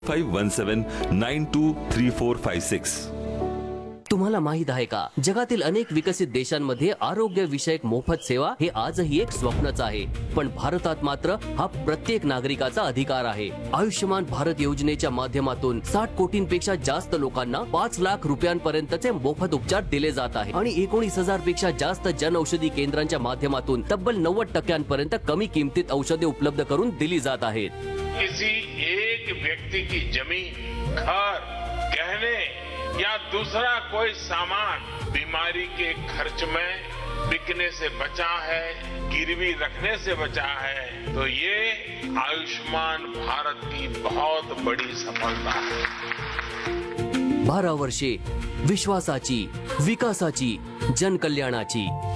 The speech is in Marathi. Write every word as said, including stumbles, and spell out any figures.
Five one seven nine to three four five six. तुम्हाला माहित आहे का, जगातील अनेक विकसित देशांमध्ये आरोग्य विषयक मोफत सेवा हे आजही एक स्वप्नच आहे, पण भारतात मात्र हा प्रत्येक नागरिकाचा अधिकार आहे। आयुष्यमान भारत योजनेच्या माध्यमातून साठ कोटींपेक्षा जास्त लोकांना पाच लाख रुपयांपर्यंतचे मोफत उपचार दिले जात आहे आणि एकोणीस हजार पेक्षा जास्त जन औषधी केंद्रांच्या माध्यमातून तब्बल नव्वद टक्क्यांपर्यंत कमी किमतीत औषधे उपलब्ध करून दिली जात आहेत। किसी एक व्यक्ति की जमीन, घर, गहने या दूसरा कोई सामान बीमारी के खर्च में बिकने से बचा है, गिरवी रखने से बचा है, तो ये आयुष्मान भारत की बहुत बड़ी सफलता है। बारा वर्षे विश्वासाची, विकासाची, जनकल्याणाची।